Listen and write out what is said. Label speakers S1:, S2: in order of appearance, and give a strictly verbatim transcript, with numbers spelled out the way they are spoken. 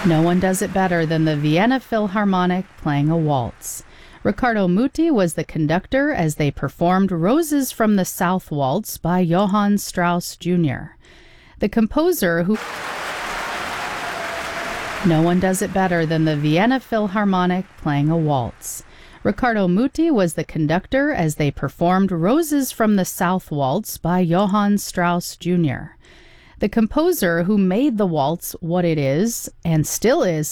S1: No one does it better than the Vienna Philharmonic playing a waltz. Riccardo Muti was the conductor as they performed Roses from the South Waltz by Johann Strauss Junior The composer who... No one does it better than the Vienna Philharmonic playing a waltz. Riccardo Muti was the conductor as they performed Roses from the South Waltz by Johann Strauss Junior The composer who made the waltz what it is, and still is